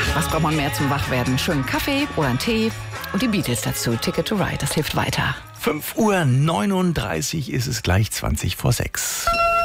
Was braucht man mehr zum Wachwerden? Schönen Kaffee oder einen Tee und die Beatles dazu. Ticket to Ride, das hilft weiter. 5:39 Uhr ist es gleich 6:20.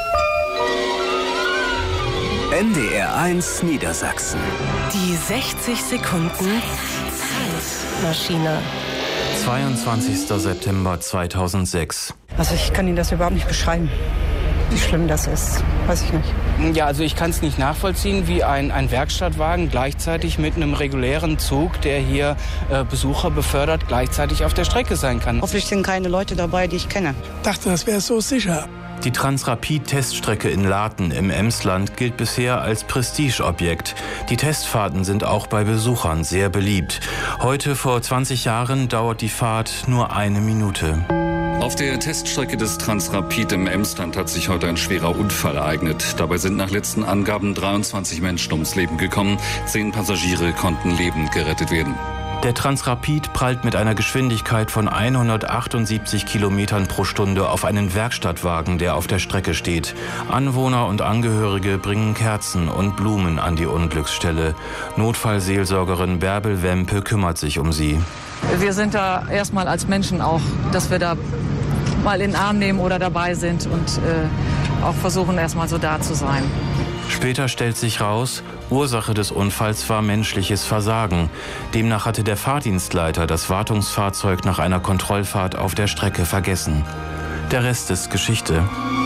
NDR 1 Niedersachsen. Die 60 Sekunden Zeitmaschine. 22. September 2006. Also ich kann Ihnen das überhaupt nicht beschreiben, wie schlimm das ist. Weiß ich nicht. Ja, also ich kann es nicht nachvollziehen, wie ein Werkstattwagen gleichzeitig mit einem regulären Zug, der hier Besucher befördert, gleichzeitig auf der Strecke sein kann. Hoffentlich sind keine Leute dabei, die ich kenne. Ich dachte, das wäre so sicher. Die Transrapid-Teststrecke in Laten im Emsland gilt bisher als Prestigeobjekt. Die Testfahrten sind auch bei Besuchern sehr beliebt. Heute, vor 20 Jahren, dauert die Fahrt nur 1 Minute. Auf der Teststrecke des Transrapid im Emsland hat sich heute ein schwerer Unfall ereignet. Dabei sind nach letzten Angaben 23 Menschen ums Leben gekommen. 10 Passagiere konnten lebend gerettet werden. Der Transrapid prallt mit einer Geschwindigkeit von 178 Kilometern pro Stunde auf einen Werkstattwagen, der auf der Strecke steht. Anwohner und Angehörige bringen Kerzen und Blumen an die Unglücksstelle. Notfallseelsorgerin Bärbel Wempe kümmert sich um sie. Wir sind da erstmal als Menschen auch, dass wir da mal in den Arm nehmen oder dabei sind und auch versuchen, erstmal so da zu sein. Später stellt sich raus, Ursache des Unfalls war menschliches Versagen. Demnach hatte der Fahrdienstleiter das Wartungsfahrzeug nach einer Kontrollfahrt auf der Strecke vergessen. Der Rest ist Geschichte.